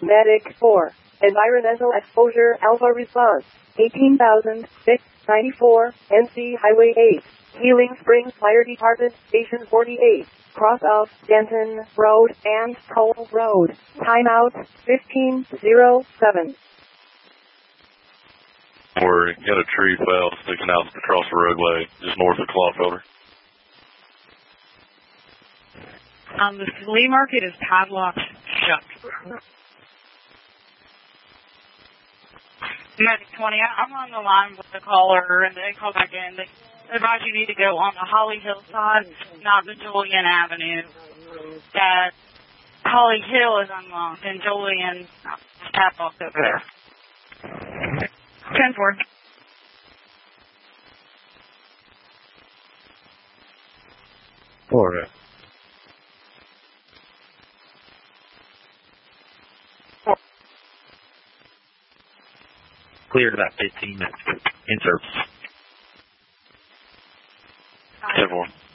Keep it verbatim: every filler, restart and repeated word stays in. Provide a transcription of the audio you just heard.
Medic four. Environmental exposure alpha response. eighteen thousand six hundred ninety-four. N C Highway eight. Healing Springs Fire Department, Station forty-eight. Cross of Denton Road and Cole Road. Timeout fifteen oh seven. Where you got a tree fell sticking out across the roadway just north of Clawfelder. Um, the flea market is padlocked shut. Medic twenty, I'm on the line with the caller, and they call back in. They advise you need to go on the Holly Hill side, not the Julian Avenue. That Holly Hill is unlocked, and Julian padlocked over there. ten four. All right. Cleared about fifteen minutes. In service. ten four.